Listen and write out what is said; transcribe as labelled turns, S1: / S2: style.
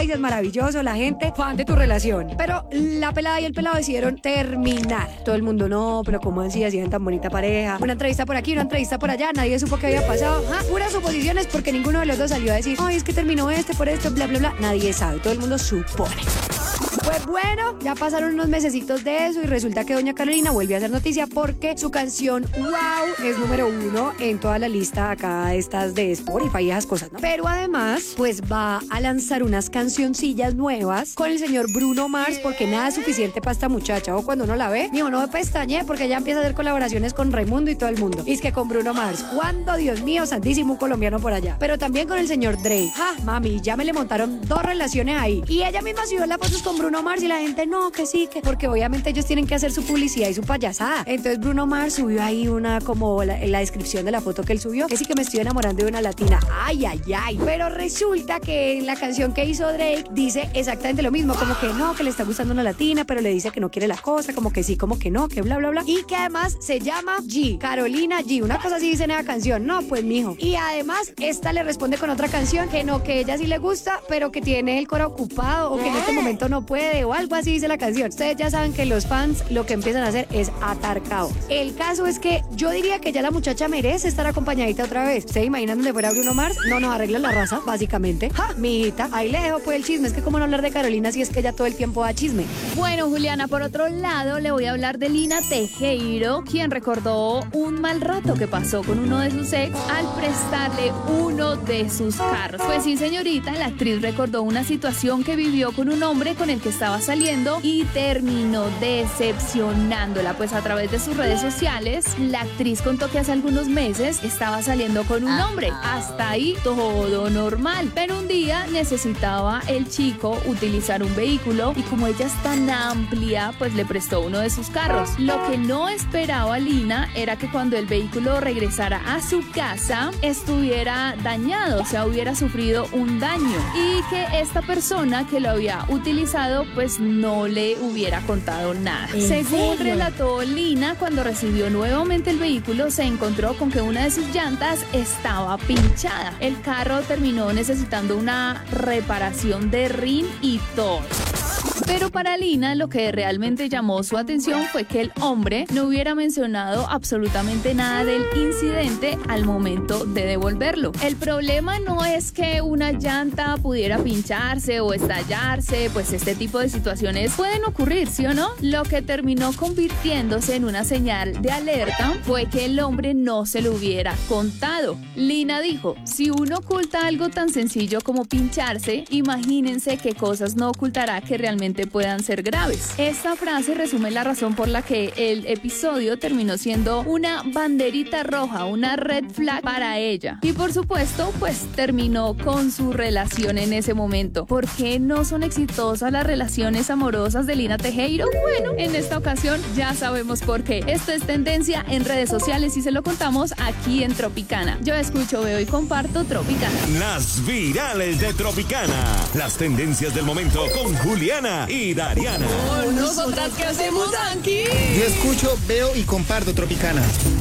S1: país, es maravilloso, la gente, fan de tu relación. Pero la pelada y el pelado decidieron terminar. Todo el mundo, no, pero ¿cómo así? Hacían tan bonita pareja. Una entrevista por aquí, una entrevista por allá, nadie supo qué había pasado. Puras suposiciones porque ninguno de los dos salió a decir, ay, es que terminó por esto, bla, bla, bla. Nadie sabe, todo el mundo supone. Pues bueno, ya pasaron unos mesecitos de eso y resulta que doña Carolina vuelve a hacer noticia porque su canción Wow es número 1 en toda la lista acá estas de Spotify y esas cosas, ¿no? Pero además, pues va a lanzar unas cancioncillas nuevas con el señor Bruno Mars porque nada es suficiente para esta muchacha. O cuando uno la ve, ni uno me pestañe porque ella empieza a hacer colaboraciones con Raimundo y todo el mundo. Y es que con Bruno Mars, ¿cuándo, Dios mío, santísimo, un colombiano por allá? Pero también con el señor Drake. Mami, ya me le montaron 2 relaciones ahí. Y ella misma subió las fotos con Bruno Mars y la gente, no, que sí, que porque obviamente ellos tienen que hacer su publicidad y su payasada. Entonces Bruno Mars subió ahí una como en la descripción de la foto que él subió, que sí que me estoy enamorando de una latina. Ay, ay, ay. Pero resulta que en la canción que hizo Drake dice exactamente lo mismo, como que no, que le está gustando una latina, pero le dice que no quiere la cosa, como que sí, como que no, que bla, bla, bla. Y que además se llama G, Carolina G. Una cosa así dice en esa canción. No, pues mijo. Y además esta le responde con otra canción que no, que ella sí le gusta, pero que tiene el coro ocupado o que en este momento no puede o algo así dice la canción. Ustedes ya saben que los fans lo que empiezan a hacer es atar caos. El caso es que yo diría que ya la muchacha merece estar acompañadita otra vez. ¿Ustedes imaginan donde fuera Bruno Mars? No nos arregla la raza, básicamente. Mijita, ahí le dejo pues el chisme. Es que cómo no hablar de Carolina si es que ella todo el tiempo da chisme.
S2: Bueno, Juliana, por otro lado, le voy a hablar de Lina Tejero, quien recordó un mal rato que pasó con uno de sus ex al prestarle uno de sus carros. Pues sí, señorita, la actriz recordó una situación que vivió con un hombre con el que estaba saliendo y terminó decepcionándola. Pues a través de sus redes sociales, la actriz contó que hace algunos meses estaba saliendo con un hombre. Hasta ahí todo normal. Pero un día necesitaba el chico utilizar un vehículo y como ella es tan amplia, pues le prestó uno de sus carros. Lo que no esperaba Lina era que cuando el vehículo regresara a su casa estuviera dañado, o sea, hubiera sufrido un daño y que esta persona que lo había utilizado pues no le hubiera contado nada. Según relató Lina, cuando recibió nuevamente el vehículo se encontró con que una de sus llantas estaba pinchada. El carro terminó necesitando una reparación de rin y todo. Pero para Lina lo que realmente llamó su atención fue que el hombre no hubiera mencionado absolutamente nada del incidente al momento de devolverlo. El problema no es que una llanta pudiera pincharse o estallarse, pues este tipo de situaciones pueden ocurrir, ¿sí o no? Lo que terminó convirtiéndose en una señal de alerta fue que el hombre no se lo hubiera contado. Lina dijo, si uno oculta algo tan sencillo como pincharse, imagínense qué cosas no ocultará que realmente puedan ser graves. Esta frase resume la razón por la que el episodio terminó siendo una banderita roja, una red flag para ella. Y por supuesto, pues terminó con su relación en ese momento. ¿Por qué no son exitosas las relaciones amorosas de Lina Tejero? Bueno, en esta ocasión ya sabemos por qué. Esto es tendencia en redes sociales y se lo contamos aquí en Tropicana. Yo escucho, veo y comparto Tropicana.
S3: Las virales de Tropicana. Las tendencias del momento con Juliana y Dariana.
S2: ¿Nosotras qué hacemos aquí?
S4: Yo escucho, veo y comparto Tropicana.